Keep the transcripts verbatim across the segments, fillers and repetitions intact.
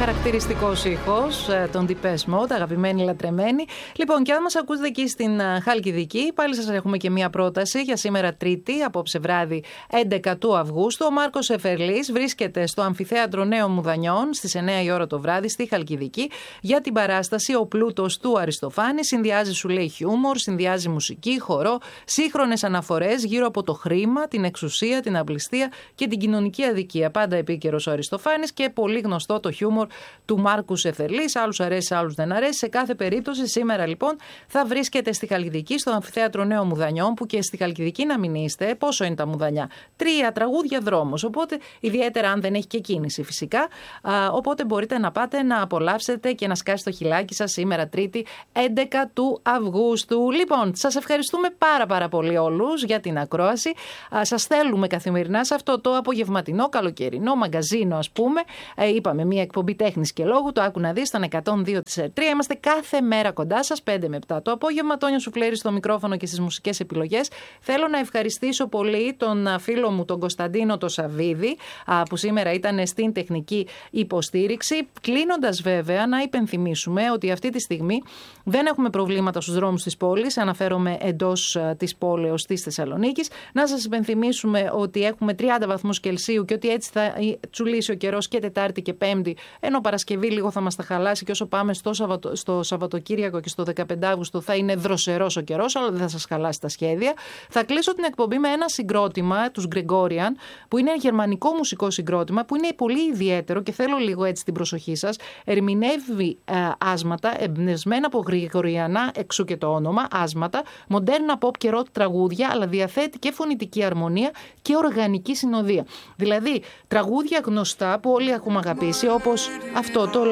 χαρακτηριστικός ήχος των Depeche Mode, αγαπημένοι λατρεμένοι. Λοιπόν, και αν μας ακούσετε εκεί στην Χαλκιδική, πάλι σας έχουμε και μία πρόταση για σήμερα Τρίτη, απόψε βράδυ έντεκα του Αυγούστου. Ο Μάρκος Εφερλής βρίσκεται στο Αμφιθέατρο Νέων Μουδανιών στις εννιά η ώρα το βράδυ στη Χαλκιδική για την παράσταση «Ο πλούτος του Αριστοφάνη». Συνδυάζει, σου λέει, χιούμορ, συνδυάζει μουσική, χορό, σύγχρονες αναφορές γύρω από το χρήμα, την εξουσία, την απληστία και την κοινωνική αδικία. Πάντα επίκαιρος ο Αριστοφάνης και πολύ γνωστό το χιούμορ του Μάρκου Εφερλής. Άλλους αρέσει, άλλους δεν αρέσει. Σε κάθε περίπτωση, σήμερα λοιπόν θα βρίσκεται στη Χαλκιδική, στο Αμφιθέατρο Νέων Μουδανιών, που και στη Χαλκιδική να μην είστε. Πόσο είναι τα μουδανιά? Τρία τραγούδια, δρόμος. Οπότε, ιδιαίτερα αν δεν έχει και κίνηση φυσικά. Α, οπότε μπορείτε να πάτε να απολαύσετε και να σκάσει το χιλάκι σας σήμερα Τρίτη, έντεκα του Αυγούστου. Λοιπόν, σας ευχαριστούμε πάρα πάρα πολύ όλους για την ακρόαση. Α, σας θέλουμε καθημερινά σε αυτό το απογευματινό, καλοκαιρινό μαγκαζίνο, ας πούμε. Ε, είπαμε μια εκπομπή τέχνης και λόγου. Το άκου να δεις, στον εκατόν δύο κόμμα τρία. Είμαστε κάθε μέρα κοντά σας, πέντε με επτά το απόγευμα. Τόνιο Σουφλέρη στο μικρόφωνο και στις μουσικές επιλογές. Θέλω να ευχαριστήσω πολύ τον φίλο μου, τον Κωνσταντίνο το Σαββίδη, που σήμερα ήταν στην τεχνική υποστήριξη. Κλείνοντας, βέβαια, να υπενθυμίσουμε ότι αυτή τη στιγμή δεν έχουμε προβλήματα στους δρόμους της πόλης. Αναφέρομαι εντός της πόλεως της Θεσσαλονίκης. Να σας υπενθυμίσουμε ότι έχουμε τριάντα βαθμούς Κελσίου και ότι έτσι θα τσουλήσει ο καιρός και Τετάρτη και Πέμπτη, ενώ Παρασκευή λίγο θα μας τα χαλάσει και όσο πάμε στο, Σαββατο, στο Σαββατοκύριακο και στο δεκαπέντε Αυγούστου θα είναι δροσερός ο καιρός, αλλά δεν θα σας χαλάσει τα σχέδια. Θα κλείσω την εκπομπή με ένα συγκρότημα, τους Gregorian, που είναι ένα γερμανικό μουσικό συγκρότημα, που είναι πολύ ιδιαίτερο και θέλω λίγο έτσι την προσοχή σας. Ερμηνεύει ε, άσματα, εμπνευσμένα από γρηγοριανά, εξού και το όνομα, άσματα, μοντέρνα pop και rock τραγούδια, αλλά διαθέτει και φωνητική αρμονία και οργανική συνοδεία. Δηλαδή, τραγούδια γνωστά που όλοι έχουμε αγαπήσει, όπως αυτό το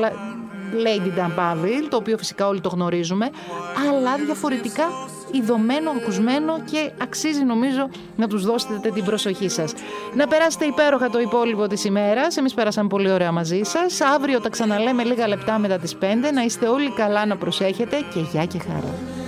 Lady Dampaville, το οποίο φυσικά όλοι το γνωρίζουμε, αλλά διαφορετικά ειδωμένο, ακουσμένο και αξίζει νομίζω να τους δώσετε την προσοχή σας. Να περάσετε υπέροχα το υπόλοιπο της ημέρας. Εμείς πέρασαμε πολύ ωραία μαζί σας. Αύριο τα ξαναλέμε λίγα λεπτά μετά τις πέντε. Να είστε όλοι καλά, να προσέχετε και γεια και χαρά.